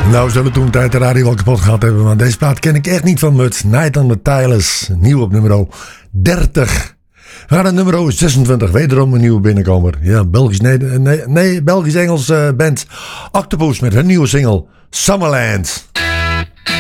Nou, zullen toen tijd de radio wel kapot gehad hebben, maar deze plaat ken ik echt niet van Mut. Night on the Tilers, nieuw op nummer 30. We gaan naar nummer 26, wederom een nieuwe binnenkomer. Ja, Belgisch-Engels band Octopus met hun nieuwe single Summerland.